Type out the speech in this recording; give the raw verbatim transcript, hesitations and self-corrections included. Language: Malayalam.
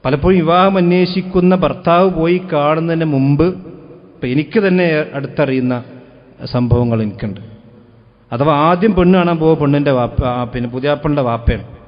പലപ്പോഴും വിവാഹം അന്വേഷിക്കുന്ന ഭർത്താവ് പോയി കാണുന്നതിന് മുമ്പ് ഇപ്പം എനിക്ക് തന്നെ അടുത്തറിയുന്ന സംഭവങ്ങൾ എനിക്കുണ്ട്. അഥവാ ആദ്യം പെണ്ണ് കാണാൻ പോകുക പെണ്ണിൻ്റെ വാപ്പ, പിന്നെ പുതിയാപ്പളിൻ്റെ വാപ്പയാണ്.